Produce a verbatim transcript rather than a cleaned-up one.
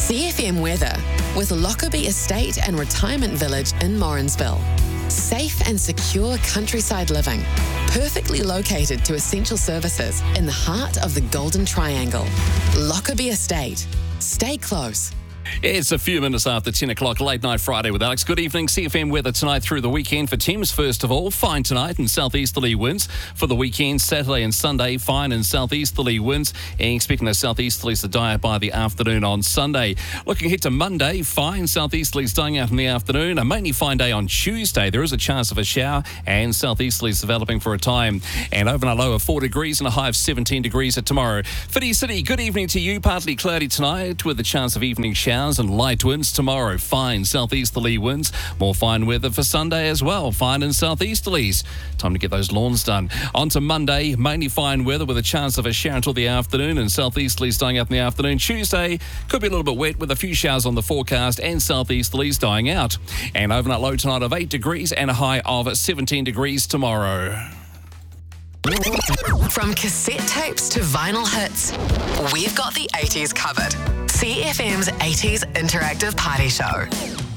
C F M weather with Lockerbie Estate and Retirement Village in Morrinsville. Safe and secure countryside living, perfectly located to essential services in the heart of the Golden Triangle. Lockerbie Estate. Stay close. It's a few minutes after ten o'clock, late night Friday with Alex. Good evening. C F M weather tonight through the weekend for Thames. First of all, fine tonight and southeasterly winds. For the weekend, Saturday and Sunday, fine and southeasterly winds. And expecting those southeasterlies to die out by the afternoon on Sunday. Looking ahead to Monday, fine southeasterlies dying out in the afternoon. A mainly fine day on Tuesday. There is a chance of a shower and southeasterlies developing for a time. And overnight low of four degrees and a high of seventeen degrees at tomorrow. Footy City, good evening to you. Partly cloudy tonight with a chance of evening showers and light winds tomorrow. Fine southeasterly winds. More fine weather for Sunday as well. Fine and southeasterlies. Time to get those lawns done. On to Monday, mainly fine weather with a chance of a shower until the afternoon and southeasterlies dying out in the afternoon. Tuesday could be a little bit wet with a few showers on the forecast and southeasterlies dying out. And overnight low tonight of eight degrees and a high of seventeen degrees tomorrow. From cassette tapes to vinyl hits, we've got the eighties covered. C F M's eighties Interactive Party Show.